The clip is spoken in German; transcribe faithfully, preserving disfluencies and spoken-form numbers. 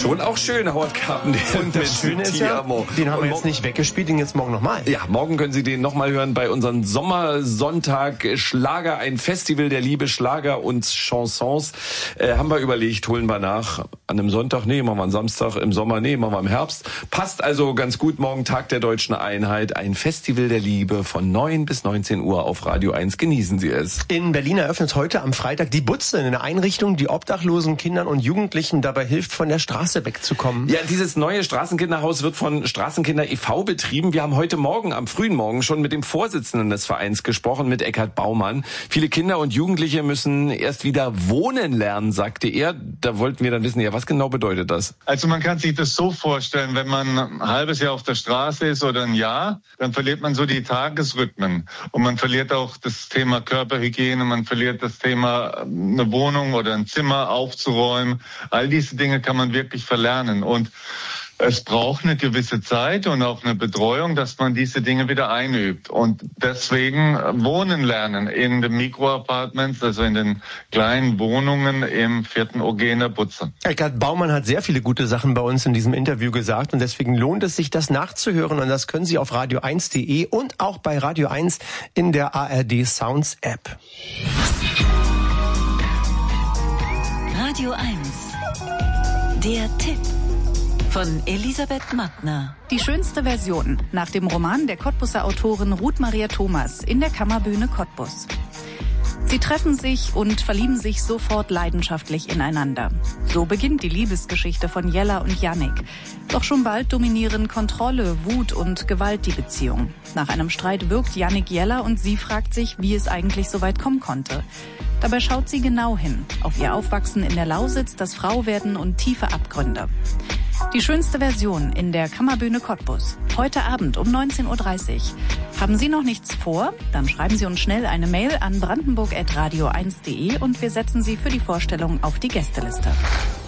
schon auch schön, Howard Carpendale. Und das Schöne ist ja, den haben wir jetzt nicht weggespielt, den jetzt morgen nochmal. Ja, morgen können Sie den nochmal hören bei unserem Sommersonntag Schlager, ein Festival der Liebe, Schlager und Chansons. Äh, haben wir überlegt, holen wir nach. An einem Sonntag, nee, machen wir am Samstag, im Sommer, nee, machen wir im Herbst. Passt also ganz gut, morgen Tag der Deutschen Einheit, ein Festival der Liebe von neun bis neunzehn Uhr auf Radio eins. Genießen Sie es. In Berlin eröffnet heute am Freitag die Butze, eine Einrichtung, die obdachlosen Kindern und Jugendlichen dabei hilft, von der Straße wegzukommen. Ja, dieses neue Straßenkinderhaus wird von Straßenkinder e V betrieben. Wir haben heute Morgen, am frühen Morgen, schon mit dem Vorsitzenden des Vereins gesprochen, mit Eckhard Baumann. Viele Kinder und Jugendliche müssen erst wieder wohnen lernen, sagte er. Da wollten wir dann wissen, ja, was genau bedeutet das? Also man kann sich das so vorstellen, wenn man ein halbes Jahr auf der Straße ist oder ein Jahr, dann verliert man so die Tagesrhythmen. Und man verliert auch das Thema Körperhygiene, man verliert das Thema, eine Wohnung oder ein Zimmer aufzuräumen. All diese Dinge kann man wirklich verlernen. Und es braucht eine gewisse Zeit und auch eine Betreuung, dass man diese Dinge wieder einübt. Und deswegen wohnen lernen in den Mikroapartments, also in den kleinen Wohnungen im vierten O G in der Butze. Eckhard Baumann hat sehr viele gute Sachen bei uns in diesem Interview gesagt und deswegen lohnt es sich, das nachzuhören. Und das können Sie auf radio eins punkt de und auch bei Radio eins in der A R D Sounds App. Radio eins. Der Tipp. Von Elisabeth Mattner. Die schönste Version nach dem Roman der Cottbuser Autorin Ruth Maria Thomas in der Kammerbühne Cottbus. Sie treffen sich und verlieben sich sofort leidenschaftlich ineinander. So beginnt die Liebesgeschichte von Jella und Jannik. Doch schon bald dominieren Kontrolle, Wut und Gewalt die Beziehung. Nach einem Streit wirkt Jannik Jella und sie fragt sich, wie es eigentlich so weit kommen konnte. Dabei schaut sie genau hin, auf ihr Aufwachsen in der Lausitz, das Frauwerden und tiefe Abgründe. Die schönste Version in der Kammerbühne Cottbus. Heute Abend um neunzehn Uhr dreißig. Haben Sie noch nichts vor? Dann schreiben Sie uns schnell eine Mail an brandenburg at radio eins punkt de und wir setzen Sie für die Vorstellung auf die Gästeliste.